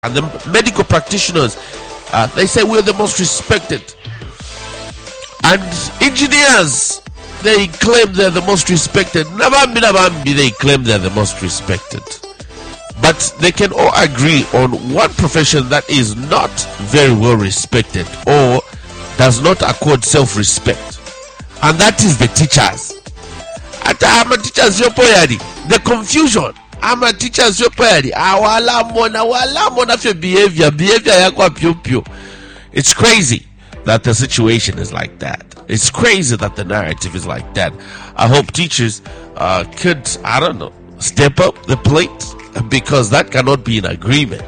And the medical practitioners, they say we're the most respected. And engineers, they claim they're the most respected. Nabambi, they claim they're the most respected. But they can all agree on one profession that is not very well respected or does not accord self-respect. And that is the teachers. I'm a teacher's the confusion. I'm a teacher's wala mona for behavior yakwa pio. It's crazy that the situation is like that. It's crazy that the narrative is like that. I hope teachers could, step up the plate, because that cannot be an agreement.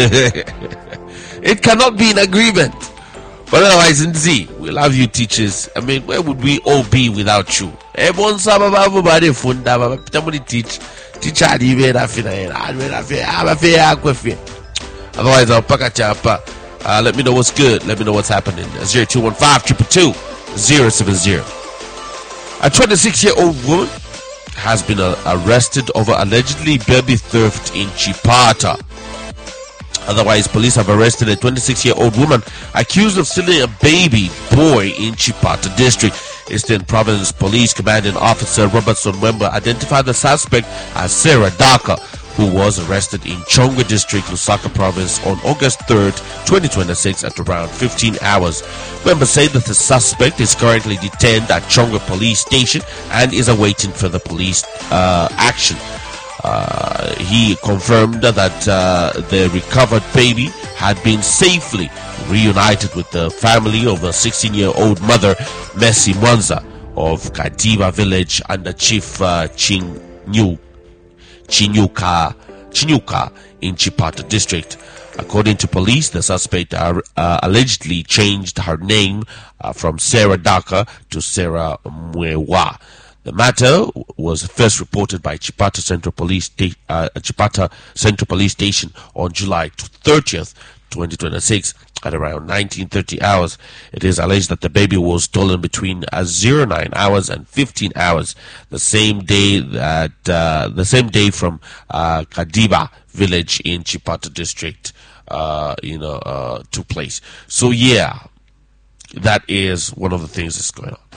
It cannot be an agreement. But otherwise, in Z, we love you, teachers. I mean, where would we all be without you? Otherwise, I'll pack a chapa. Let me know what's good. Let me know what's happening. 0215-222-070. A 26-year-old woman has been arrested over allegedly baby theft in Chipata. Otherwise, police have arrested a 26-year-old woman accused of stealing a baby boy in Chipata district. Eastern Province Police Commanding Officer Robertson Wemba identified the suspect as Sarah Daka, who was arrested in Chongwe District, Lusaka Province on August 3rd, 2026 at around 15 hours. Wemba said that the suspect is currently detained at Chongwe Police Station and is awaiting further police action. He confirmed that the recovered baby had been safely reunited with the family of a 16-year-old mother, Messi Mwanza, of Kadiba village under Chief Chinyuka in Chipata district. According to police, the suspect allegedly changed her name from Sarah Daka to Sarah Mwewa. The matter was first reported by Chipata Central Police Station on July 30th, 2026 at around 19:30 hours. It is alleged that the baby was stolen between 09 hours and 15 hours the same day from Kadiba village in Chipata district took place. So yeah, that is one of the things that's going on.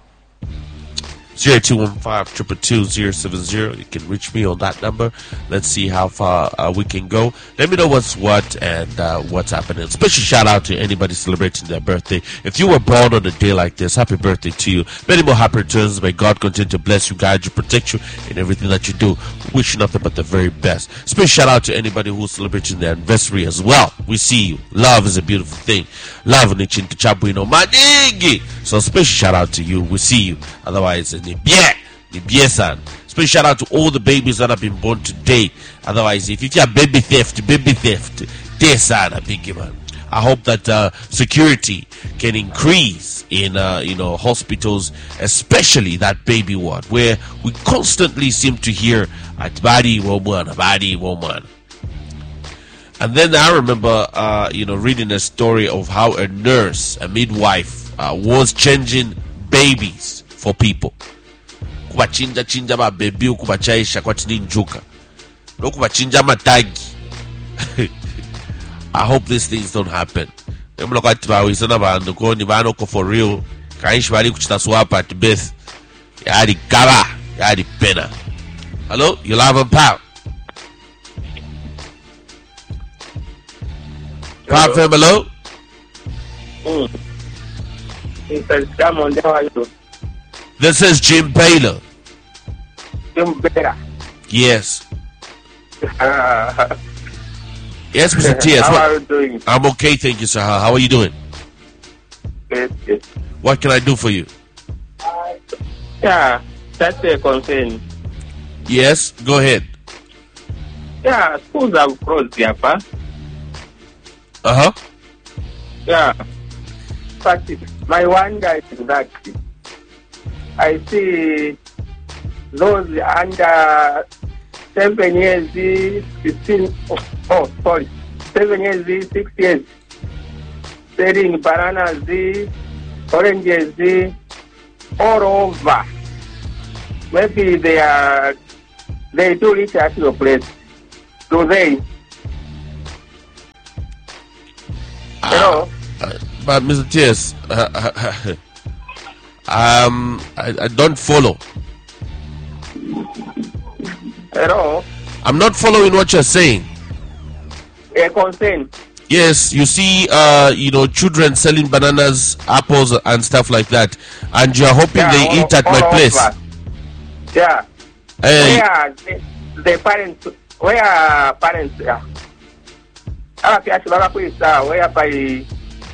0215-222-070. You can reach me on that number. Let's see how far we can go. Let me know what's what and what's happening. Special shout out to anybody celebrating their birthday. If you were born on a day like this, happy birthday to you. Many more happy returns. May God continue to bless you, guide you, protect you in everything that you do. Wish you nothing but the very best. Special shout out to anybody who's celebrating their anniversary as well. We see you. Love is a beautiful thing. Love nichin to chabuino manigi. So special shout out to you. We see you. Otherwise, Nibie-san. Special shout out to all the babies that have been born today. Otherwise, if you have baby theft, son, a big man. I hope that security can increase in hospitals, especially that baby ward, where we constantly seem to hear a body woman. And then I remember reading a story of how a nurse, a midwife, was changing babies for people. Kubachinja ba baby kubachaisha kwatini njuka. No kubachinja matagi. I hope these things don't happen. For real. Kaish bali kuchita swapa at birth. Yadi kaba. Yadi pena. Hello? You live on Pow. Pow FM, hello? This is Jim Baylor. Jim Baylor. Yes. Yes, Mr. T.S. How are you doing? I'm okay, thank you, sir. How are you doing? Good. What can I do for you? Yeah, that's a concern. Yes, go ahead. Yeah, schools have closed, Yapa. Uh-huh. Yeah. But my wonder is that I see those under 7 years, 15, 7 years, 6 years, selling bananas, oranges, all over. Maybe they do reach at your place. Do they? Hello. But Mr. TS, I don't follow. Hello. I'm not following what you're saying. A concern. Yes, you see, children selling bananas, apples, and stuff like that, and you are hoping they eat at my place. Yeah. Where the parents? Where parents? Yeah. Where by?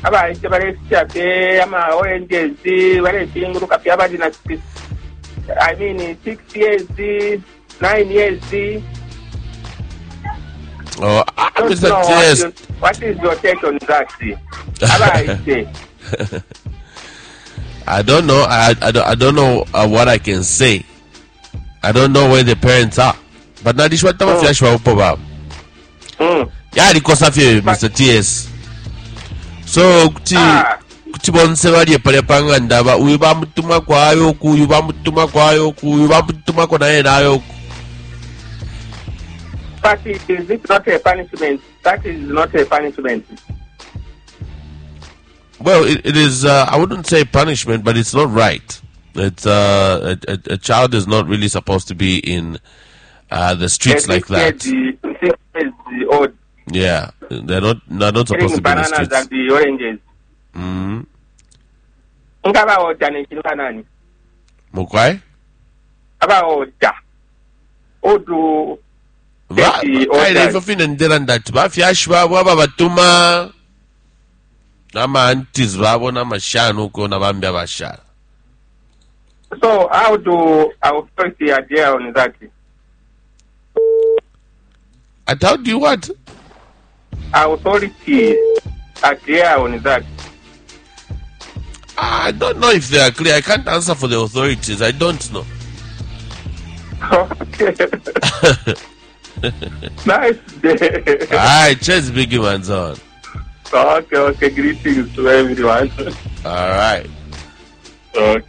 I mean, 6 years, 9 years. Oh, Mr. TS. What is your take on that? I don't know. I don't know what I can say. I don't know where the parents are. But now this what time flash wa upoba. Yeah, because of you, Mr. TS. So kuti bonse bali pale panga ndaba uyu bamutuma kwayo ku uyu bamutuma kwayo ku uyu bamutuma ko naye nayo. But is it not a punishment? That is not a punishment. Well, it is. I wouldn't say punishment, but it's not right. It's a child is not really supposed to be in the streets like that. Yeah, they're not supposed to be in the streets. Bananas and the oranges. Mukwai? About Odu. Ndati bafyashwa bwaba batuma nama aunties babo namashanu uko nabambya bashara. So how do authority adhere on that? And how do you what? Authority adhere on that. I don't know if they are clear. I can't answer for the authorities. I don't know. Okay. Nice day. Alright, cheers, Biggie Man's on. Okay. Greetings to everyone. Alright. Okay.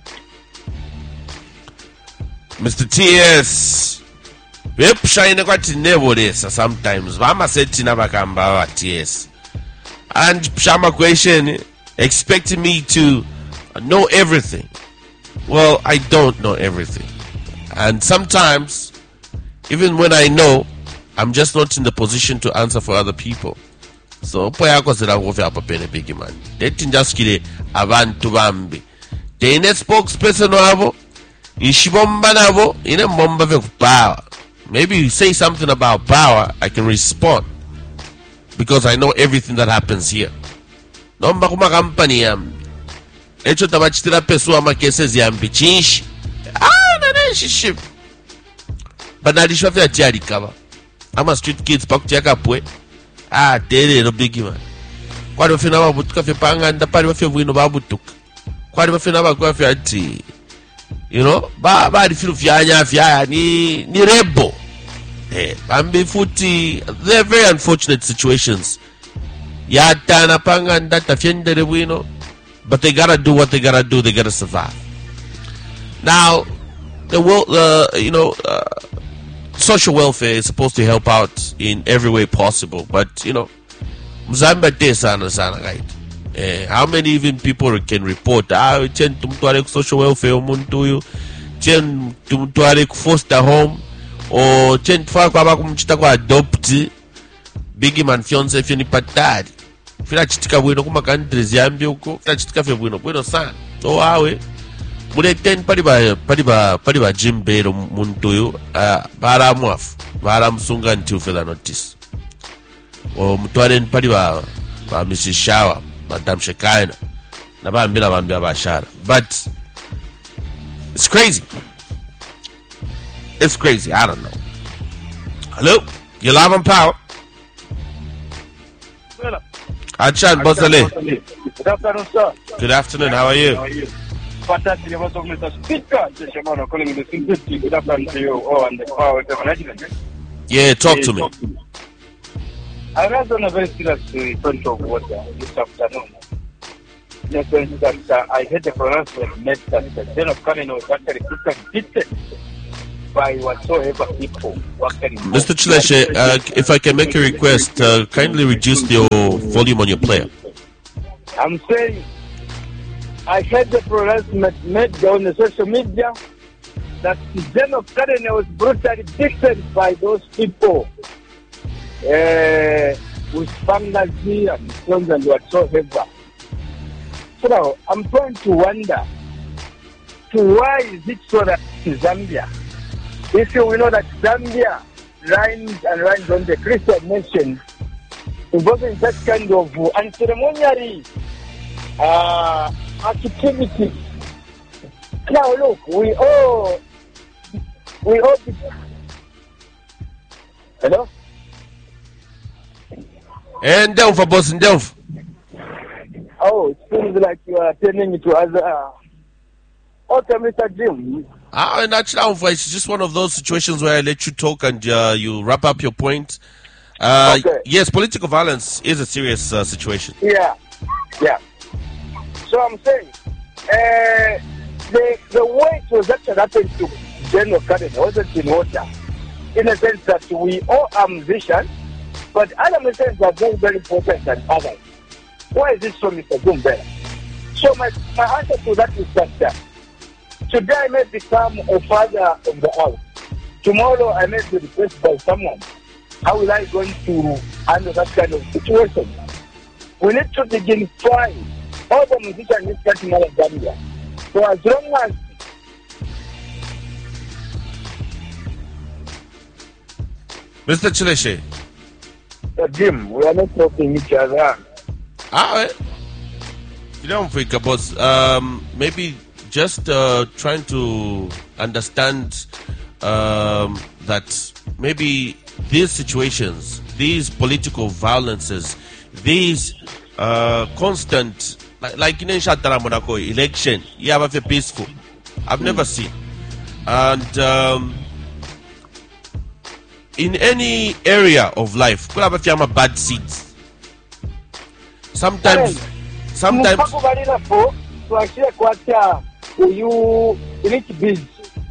Mr. TS. We're shining quite in nevertheless sometimes. Mama said Tina Bakamba TS. And Shama question expecting me to know everything. Well, I don't know everything. And sometimes, even when I know, I'm just not in the position to answer for other people. So, poyako sera ngofe apa pene big man. Deti njaskile abantu bambi. Tene spokesperson wabo, ishibomba nabo, ine mbomba ve power. Maybe you say something about power, I can respond. Because I know everything that happens here. Nomba kuma company yambi. Echo tabachitira pesu ama cases yambi. Chinshi. Ship. But now this wafe ati alikaba. Ama street kids pakutia kapwe. Tere no big man. Kwani wafe na wabutuka fe panga nda pari wafe wino wabutuka. Kwani wafe na wafe ati. You know, ba di filu fyanya ni rebo. Bambi futi. They're very unfortunate situations. Yata na panga nda tafyendere wino. But they gotta do what they gotta do. They gotta survive. Now, social welfare is supposed to help out in every way possible, but Mzamba de sana right? How many even people can report? Chen tumtuare social welfare umuntu chen tumtuare foster home or chen tfa kwa kumchita kwa adopt bigi man fiance fioni patari. Fila chitika bwino kuma countries yambi uko fila chitika fe bwino sana. So awe mule ten pariba jimbero muntu bara mwafu bara msunga until further notice o mutwaren pariba ba misishawa madam shekaina na bambira bashara. But it's crazy. I don't know. Hello, you live on Power. Achan Bosale. Good afternoon, sir. Good afternoon. How are you? Fantastic. Most of Mr. Speaker, Shemano, calling me the Simplicity. Good afternoon to you all and the Power Management. Yeah, talk to me. I was on a very serious front of water this afternoon. In the sense that I heard the pronouncement made that the Gen of Cannon was actually beaten by whatsoever people were actually. Mr. Chileshe, if I can make a request, kindly reduce your volume on your player. I'm saying I heard the pronouncement made on the social media that General Karen was brutally beaten by those people with fantasy and stones and whatsoever. So I'm trying to wonder why is it so that in Zambia, if you know that Zambia lines on the Christian nation involving that kind of unceremonial activities. Now look, we all hello? And down for boss and down. Oh, it seems like you are turning into other. Okay, Mr. Jim. It's just one of those situations where I let you talk and you wrap up your point. Okay. Yes, political violence is a serious situation. Yeah. So I'm saying, the way it was actually happened to General Karen wasn't in order, in a sense that we all are musicians, but other musicians are very, very important than others. Why is it so, Mr. Gumbera? So my answer to that is that today I may become a father of the house. Tomorrow I may be replaced by someone. How will I going to handle that kind of situation? We need to begin trying. All the musicians in this country are Zambia. So as long as Mr. Chileshe. Jim, we are not talking each other. You know, boss. Maybe just trying to understand that maybe these situations, these political violences, these constant, like in Monaco election, you have a peaceful. I've never seen, and in any area of life, could have a bad seeds. Sometimes. You rich bids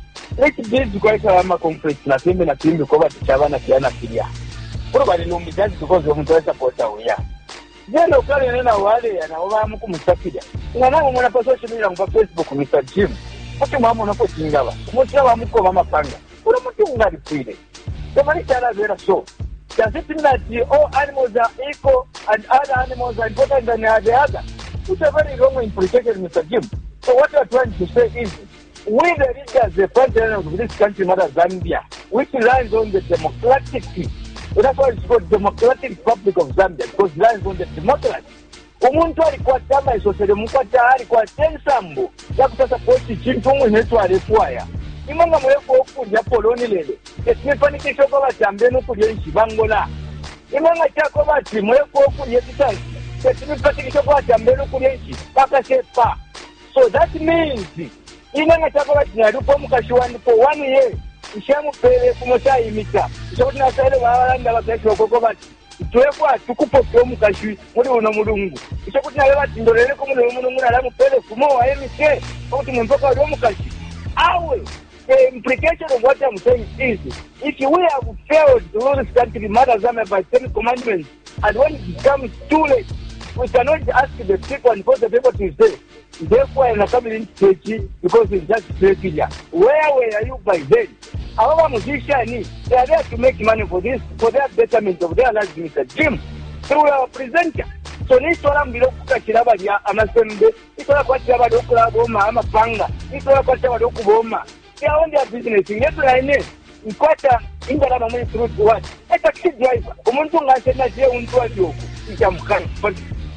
quite a conflict na timbe na timbe kwa chavana kiana kilia. Probably no mijaji because of mtu support au ya. Jeno kale nena wale anaoba mku msafida. Ngana mwana kwa social media kwa Facebook Mr. Jim. Mtu mama unapotingaba. Mtu wa mko mama panga. Kuna mtu ungali kwile. Kama ni chala vera so. Does it mean that all animals are equal and other animals are important than the other? It's a very wrong implication, Mr. Jim. So what you are trying to say is, we the leaders, the president of this country, Mother Zambia, which relies on the democratic, that's why it's called Democratic Republic of Zambia, because it relies on the democracy. Umuntu alikuwa chama isosele mkwata alikuwa tensambo ya kutasa pochi chintungu netu alikuwaya. Imanga mwefu okuja poloni lele. Esimefanikisho kwa batambe nukuja nchi bangola. Imanga chako bati mwefu okuja kitasi. Esimefanikisho kwa batambe nukuja nchi baka sepa. So that means imanga chako bati nyarupo mkashiwani for 1 year. Ishamu pele kumocha imita. Ishamu tinasele wawalanda wakaisi wakoko bati. Tuwekwa tukupo kyo mkashi muri uno mulungu. Ishamu tinasele tindolele kumuli mulungu na lamu pele kumowa emise. Kuti mwentoka wali mkashi. Awe. The implication of what I'm saying is, if we have failed to rule this country, Mother Zambia by 10 commandments, and when it becomes too late, we cannot ask the people and force the people to say, therefore I'm not coming in stage because it's just failure. Where were you by then? Our musicians, they are there to make money for this, for their betterment of their lives, Mr. Jim, through our presenter. So nisola mbilokuka kiraba ya amasembe, nisola kwa kiraba dokula boma amapanga, nisola kwa kiraba dokuboma. They are on their business. Yes, I know. In quarter, in the money through what? A taxi driver. Umuntu ngase na je untu ajo. Ikamkana. But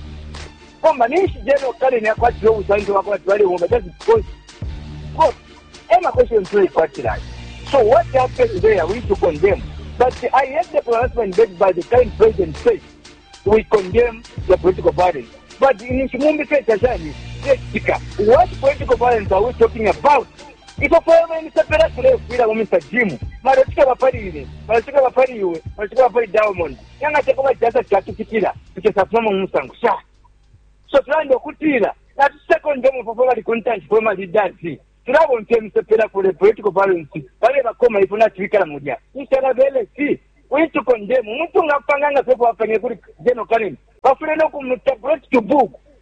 company General Karen ya kwati lo usanzo wako wale who that's because God. My question is quite right. So what happened there we to condemn. But I heard the pronouncement made by the current president say we condemn the political violence. But in Shimumbi Tashani, what political violence are we talking about? Iko forever Mr. Pera kule kuila kwa Mr. Jim. Marachika wapari yule. Marachika wapari yule. Marachika wapari Diamond. Yanga chakoma chasa chatukitila. Tukesafuma mumusangu. Sha. So tulando kutila. Na second demo for forward content for my leaders. Tulabo mpe Mr. Pera kule political violence. Wale bakoma ifuna twikala moja. Nishala bele si. We need to condemn. Muntu ngapanganga pepo wafanye kuri General Karen. Bafule no kumutabrot to book.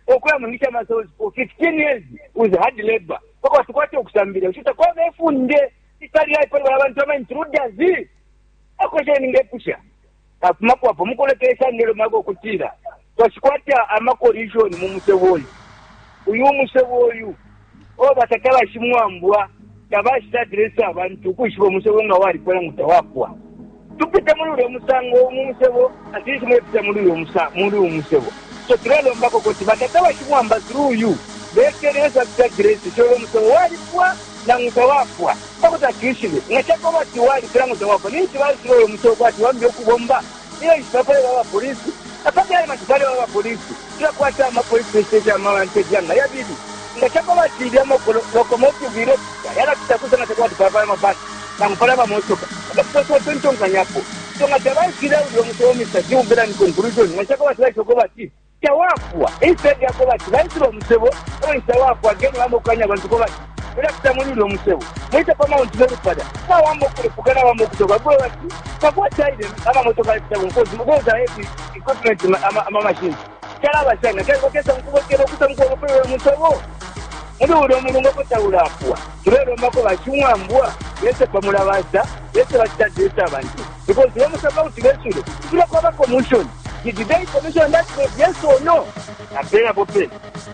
okwemungisha masozi for 15 years with hard labor paka tukwate okusambira uchita kwa befunde itali ya pale abantu abaintroduce akoshe ningepusha afumapo hapo mukolekesha ndelo mago kutira twasikwata amakollision mu musewoli uyu musewoli obatakala shimwambwa tabashita dresa abantu kushibo musebo nga wali kola mutawapwa tupita muri musango mu musebo atisi mwepita muri musebo so turelo mbako kuti batakala shimwamba through you bekereza dresa cyo musebo wali kwa na mutawapwa bakuta kishile ngachako bati wali kala mutawapwa ni kibali cyo musebo kwati wambye okubomba iyo isapale wa polisi apaka ya matibali wa polisi kila kwata ama police station ama wanteja yabidi ngachako bati ya locomotive ile yana kitakuza na kwa baba mabati na mpala ba motoka kwa tonto nganyapo so ngatabai kila uyo msomi sasa umbera ni conclusion ngachako bati choko bati tawafwa instead ya ko bati baisiro musebo o tawafwa geni wambo kanya bantu ko bati bila kutamuli uyo musebo mwita kama untiberu pada kwa wambo kulipukana wambo kutoka kwa bati kwa taide ama motoka itabu ngozi ngoza heavy equipment ama machine kala basanga kwa kesa mkubwa kero kutamko kwa musebo ndo mulungu kutawulapwa tulero mako bachumwambwa yese pamulabaza yese bachadesa abantu because they must about to get to tula kwa commission did they commission that yes or no apela bope.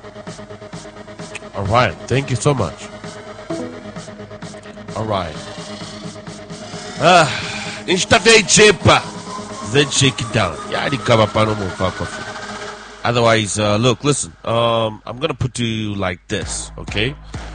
All right, thank you so much. All right, instate chepa then shake it down yadi kaba pano mo fakofi. Otherwise, look, listen, I'm going to put to you like this, okay?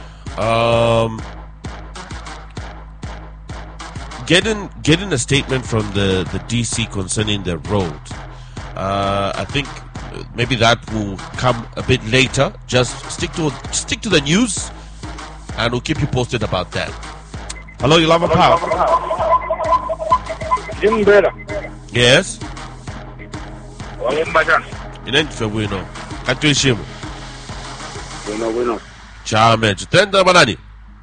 Getting a statement from the DC concerning the road. I think maybe that will come a bit later. Just stick to the news, and we'll keep you posted about that. Hello, you love a power. Jim Bera. Yes? Wambajan. Inenfe bueno. Katuishimu. Bueno. Chame. Tutenda banani?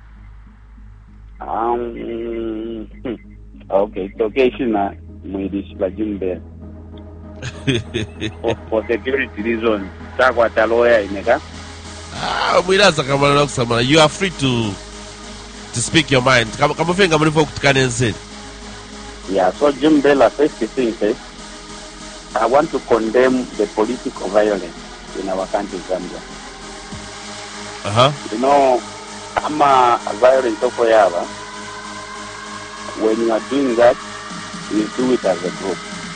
Okay, it's okay, Shina. Mwidishi la Jimbe. For security reasons. Takwa taloya ineka. Mwidasa kama noksamana. You are free to speak your mind. Kama fenga mnipo kutukane nse. Yeah, so Jimbe la first thing says, I want to condemn the political violence in our country, Zambia. You know, I'm a violent of Yava. When you are doing that, you do it as a group.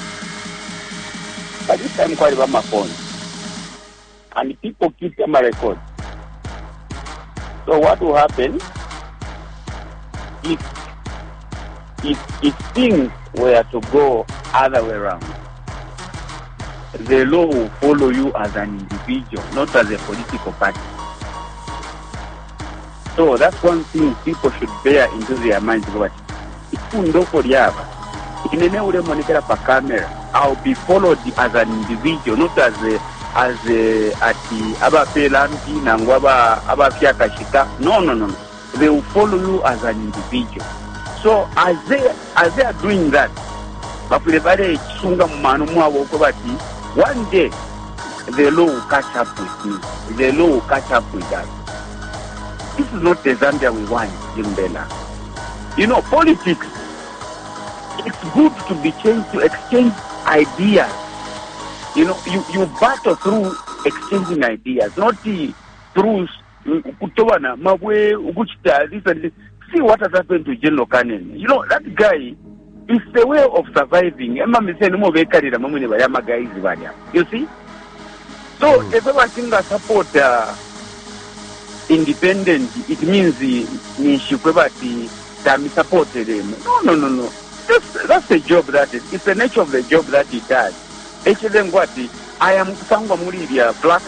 But this time, quite about my phone. And people keep them a record. So what will happen if things were to go other way around? The law will follow you as an individual, not as a political party. So that's one thing people should bear into their minds. But if you don't for the other, in any way monitor per camera, I'll be followed as an individual, not as the abapelampi nangwaba abafiakashika. No. They will follow you as an individual. So as they are doing that, one day, the law will catch up with me. The law will catch up with us. This is not the Zambia we want, Jimbela. You know, politics, it's good to be changed, to exchange ideas. You know, you battle through exchanging ideas, not through kutowana, mabwe, uguchita, this and this. See what has happened to General Cannon. You know, that guy, it's the way of surviving. You see? So, if everything that support independent, it means the supported him. No. That's the job it's the nature of the job that he does. I am Sangwa Murivia, Black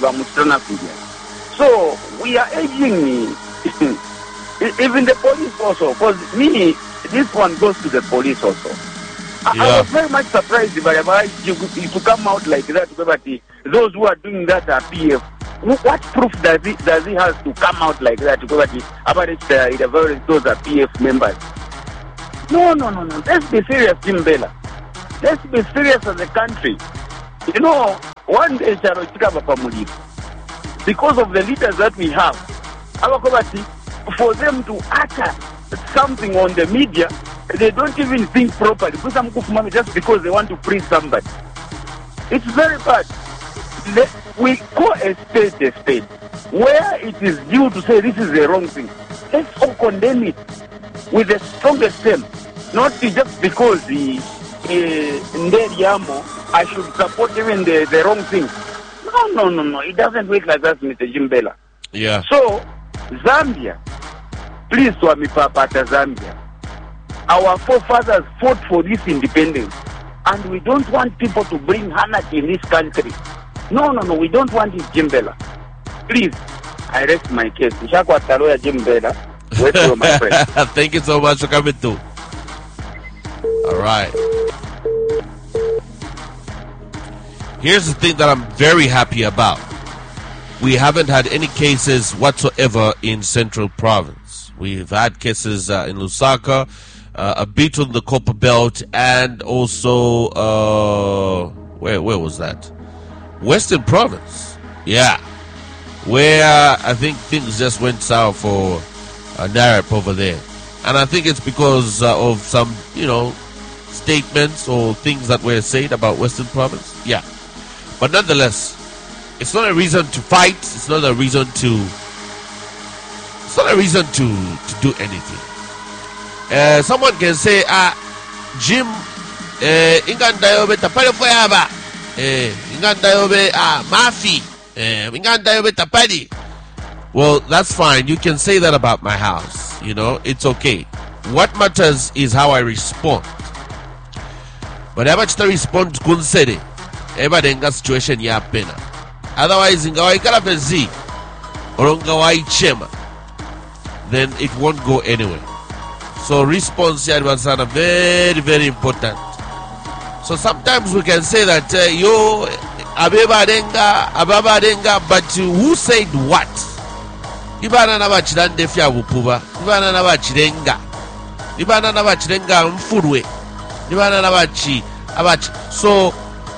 So, we are aging. Even the police also, because this one goes to the police also. I was very much surprised if you come out like that, but those who are doing that are PF. What proof does he have to come out like that? About those are PF members. No. Let's be serious, Jimbela. Let's be serious as a country. You know, one day charo chikaba pamuliro. Because of the leaders that we have, for them to utter something on the media, they don't even think properly. Just because they want to praise somebody. It's very bad. We call a state. Where it is due to say this is the wrong thing, let's all condemn it with the strongest term. Not just because I should support even the wrong thing. No. It doesn't work like that, Mr. Jimbela. Yeah. So, Zambia, please, Swami Papata Zambia, our forefathers fought for this independence, and we don't want people to bring anarchy in this country. No, we don't want it, Jimbela. Please, I rest my case. Shakwa Taroya Jimbela. Wait for my friend. Thank you so much for coming through. All right. Here's the thing that I'm very happy about. We haven't had any cases whatsoever in Central Province. We've had cases in Lusaka, a bit on the Copper Belt, and also, where was that? Western Province. Yeah. Where I think things just went sour for Narap over there. And I think it's because of some, statements or things that were said about Western Province. Yeah. But nonetheless, it's not a reason to fight. It's not a reason to do anything. Someone can say, Jim, inganda yobe tapale foyaba, inganda yobe mafi, inganda yobe tapali. Well, that's fine. You can say that about my house. It's okay. What matters is how I respond. But how much to respond kunsede, eba denga situation ya pena. Otherwise, ingawa ikala pezi, orongawa ichema, then it won't go anywhere. So response here was very, very important. So sometimes we can say that yo abeba denga, but who said what? Ibana na bachirande fya bupuba, ibana na bachirenga, ibana na bachirenga mfurwe, ibana na abachi. So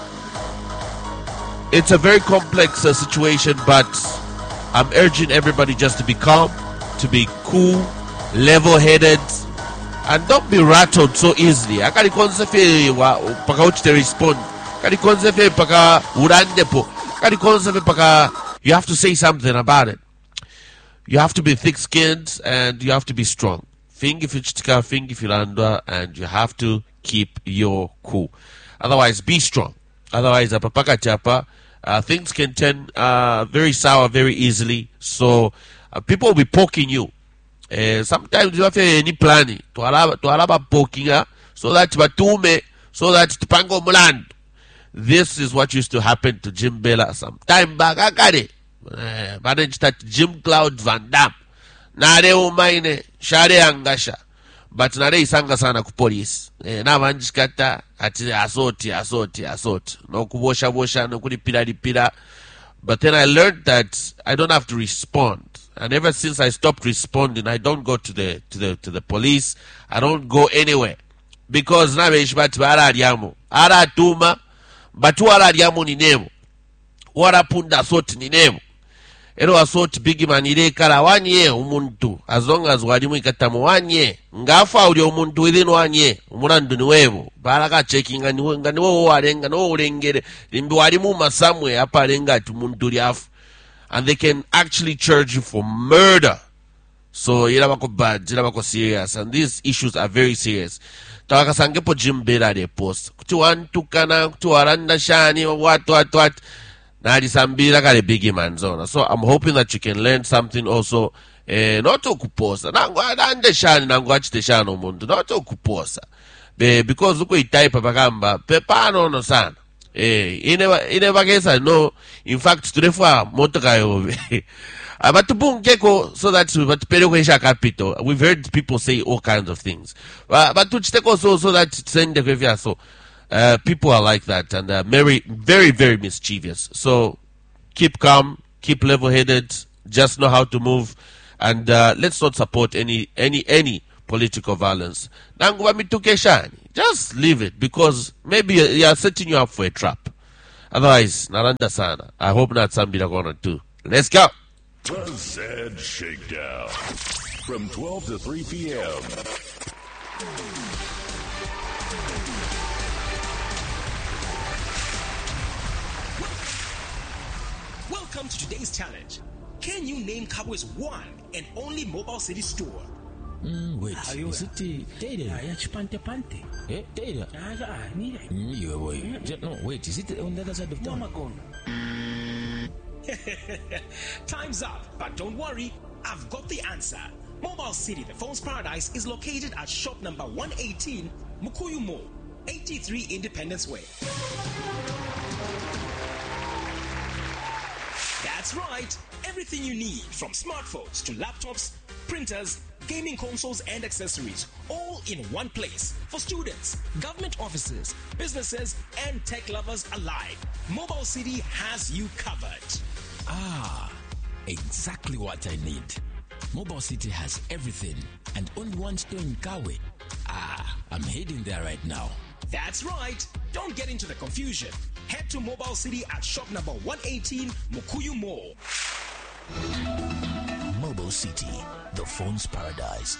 it's a very complex situation, but I'm urging everybody just to be calm, to be cool, level-headed, and don't be rattled so easily. Akali konsefe paka uchite respond. Akali konsefe paka urandepo. Akali konsefe paka you have to say something about it. You have to be thick-skinned and you have to be strong. Fingi fichitika, fingi filandwa, and you have to keep your cool. Otherwise, be strong. Otherwise, apapaka chapa. Things can turn very sour very easily. So people will be poking you. Sometimes you have any planning to alaba poking so that batume, so that tipango muland. This is what used to happen to Jim Bela some time back. I got it. Managed that Jim Cloud Van Dam. Nare umaine share angasha. But nare isanga sana ku police. Na manjikata ati assault. No kubosha no kulipira. But then I learned that I don't have to respond. And ever since I stopped responding, I don't go to the police. I don't go anywhere. Because na beshbat bara diamo. Ara tuma batu ara diamo ni nemo. Wara punda assault ni nemo. Ero assault big man ile kala 1 year umuntu, as long as walimu ikatamu 1 year ngafa uli umuntu within 1 year umulandu ni wewe baraka checking ngani wo walenga no ulengere limbi walimu masamwe apa lenga ati umuntu liafu, and they can actually charge you for murder. So ilabako bad, ilabako serious, and these issues are very serious. Tawakasangepo Jim Bela de post kuti wantukana kuti waranda shani what so I'm hoping that you can learn something also. Not to kuposa. Not to kuposa. Because look at type of bagamba. Pepano no san. Never guess I know. In fact, today for motokayo. But to boom gecko so that but peruesha capital. We've heard people say all kinds of things. But to take also so that send the so. People are like that, and very, very, very mischievous. So keep calm, keep level-headed, just know how to move, and let's not support any political violence. Just leave it, because maybe they are setting you up for a trap. Otherwise, Naranda Sana. I hope not Sambira gonna do. Let's go. The Zed Shakedown. From 12 to 3 p.m. Welcome to today's challenge. Can you name Kabwe's one and only Mobile City store? Wait, is it Data? Pante. Eh, Data? Yeah, wait. No, wait, is it on the other side of town? Time's up, but don't worry, I've got the answer. Mobile City, the phone's paradise, is located at shop number 118, Mukuyu Mall, 83 Independence Way. That's right, everything you need, from smartphones to laptops, printers, gaming consoles and accessories, all in one place for students, government offices, businesses and tech lovers alike. Mobile City has you covered. Ah, exactly what I need. Mobile City has everything and only one store in Kawe. Ah, I'm heading there right now. That's right. Don't get into the confusion. Head to Mobile City at shop number 118 Mukuyu Mall. Mobile City, the phone's paradise.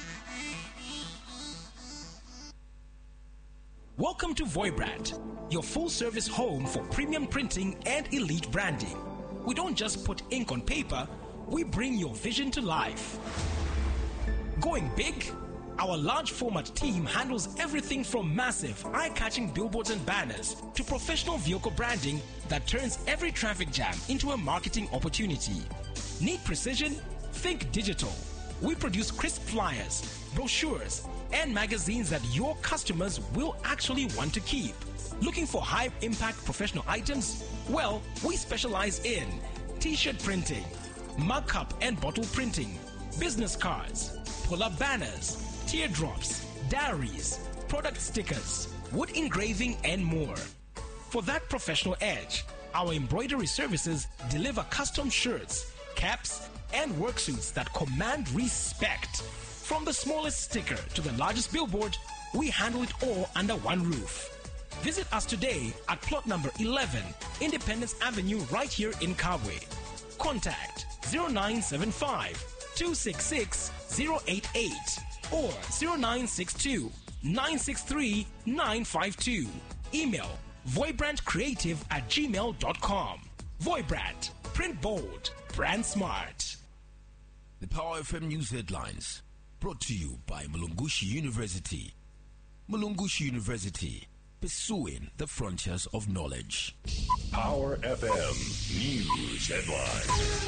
Welcome to Voibrand, your full-service home for premium printing and elite branding. We don't just put ink on paper, we bring your vision to life. Going big? Our large format team handles everything from massive, eye-catching billboards and banners to professional vehicle branding that turns every traffic jam into a marketing opportunity. Need precision? Think digital. We produce crisp flyers, brochures, and magazines that your customers will actually want to keep. Looking for high-impact professional items? Well, we specialize in t-shirt printing, mug cup and bottle printing, business cards, pull-up banners, teardrops, diaries, product stickers, wood engraving, and more. For that professional edge, our embroidery services deliver custom shirts, caps, and work suits that command respect. From the smallest sticker to the largest billboard, we handle it all under one roof. Visit us today at plot number 11, Independence Avenue, right here in Kabwe. Contact 0975 266 088 or 0962 963 952. Email voibrandcreative@gmail.com. Voibrand, print bold, brand smart. The Power FM News headlines, brought to you by Mulungushi University. Mulungushi University, pursuing the frontiers of knowledge. Power FM News Headlines.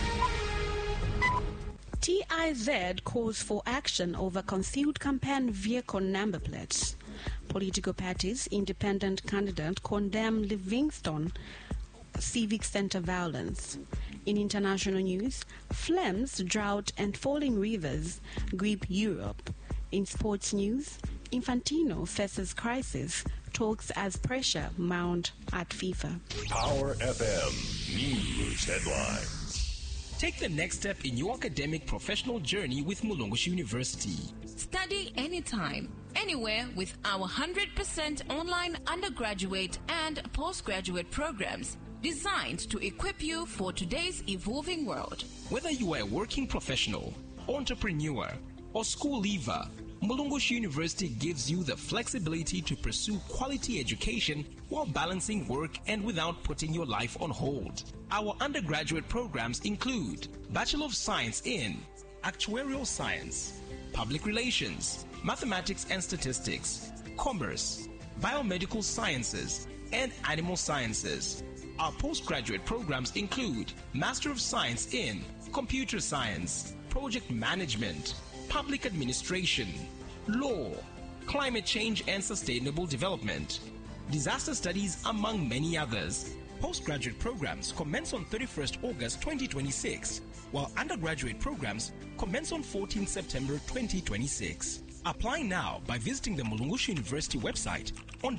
TIZ calls for action over concealed campaign vehicle number plates. Political parties, independent candidate condemn Livingston Civic Center violence. In international news, flames, drought, and falling rivers grip Europe. In sports news, Infantino faces crisis, talks as pressure mount at FIFA. Power FM News Headlines. Take the next step in your academic professional journey with Mulungushi University. Study anytime, anywhere with our 100% online undergraduate and postgraduate programs designed to equip you for today's evolving world. Whether you are a working professional, entrepreneur, or school leaver, Mulungushi University gives you the flexibility to pursue quality education while balancing work and without putting your life on hold. Our undergraduate programs include Bachelor of Science in Actuarial Science, Public Relations, Mathematics and Statistics, Commerce, Biomedical Sciences, and Animal Sciences. Our postgraduate programs include Master of Science in Computer Science, Project Management, Public Administration, Law, Climate Change and Sustainable Development, Disaster Studies, among many others. Postgraduate programs commence on 31st August 2026, while undergraduate programs commence on 14 September 2026. Apply now by visiting the Mulungushi University website on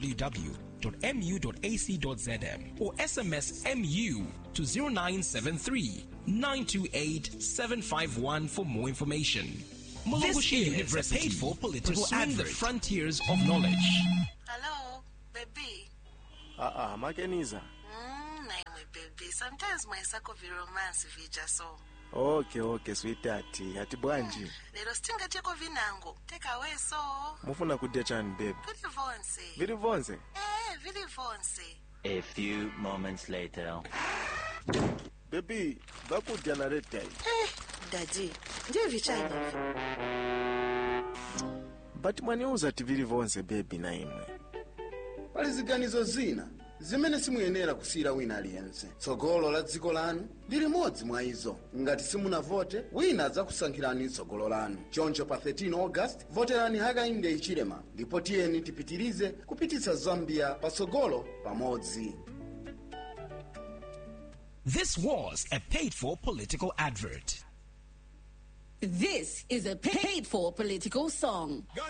www.mu.ac.zm or SMS MU to 0973 928 751 for more information. Mulungushi University, paid for political pursuing the frontiers of knowledge. Hello, baby. Makeniza. Naimwe baby. Sometimes my sako romance vija so. Okay, sweetheart. Ati bwanji. Lero stinga teko vinango. Take away so. Mufuna kudya chani baby. Vili vonse. Vili vonse. A few moments later. Baby, vakudya na red tie. Daddy, ndiye vichai. But mwaniuza ati vili vonse baby na imwe. Pali ziganizo zina zimene simuyenera kusiyira wina aliyense. Tsogolo la dziko lanu lili modzi mwa izo. Ngati simunavote, wina adzakusankhirani tsogolo lanu. Choncho pa 13 August, voterani Hakainde Hichilema ndipo tiyeni tipitirize kupititsa Zambia patsogolo pamodzi. This was a paid-for political advert. This is a paid-for political song.